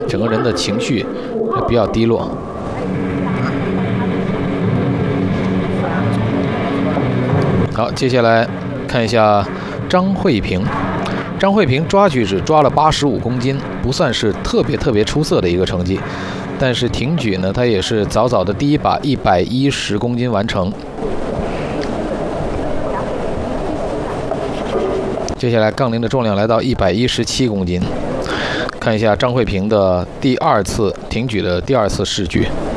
整个人的情绪比较低落。好，接下来看一下张慧萍。张慧萍抓举只抓了85公斤，不算是特别出色的一个成绩。但是挺举呢，她也是早早的第一把110公斤完成。接下来杠铃的重量来到117公斤，看一下张慧萍的第二次挺举的第二次试举。